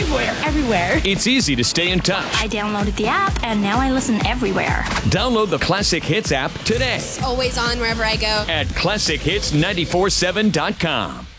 Everywhere. It's easy to stay in touch. I downloaded the app, and now I listen everywhere. Download the Classic Hits app today Always on wherever I go. at ClassicHits947.com.